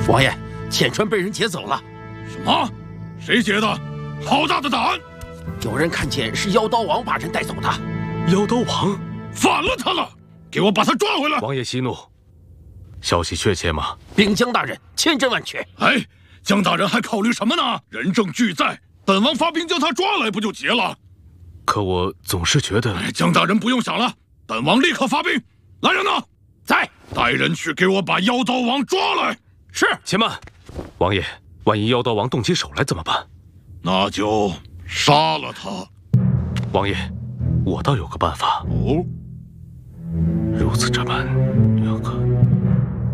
王爷，浅川被人劫走了。 什么？谁劫的？好大的胆！ 有人看见是妖刀王把人带走的。 妖刀王反了他了！给我把他抓回来！ 王爷息怒，消息确切吗？ 禀江大人，千真万确。 哎，江大人还考虑什么呢？人证俱在，本王发兵将他抓来，不就结了？ 可我总是觉得…… 江大人不用想了，本王立刻发兵。来人呐， 在， 带人去给我把妖刀王抓来。 是。 且慢，王爷，万一妖刀王动起手来怎么办？ 那就杀了他。 王爷，我倒有个办法。 哦， 如此这般，有个。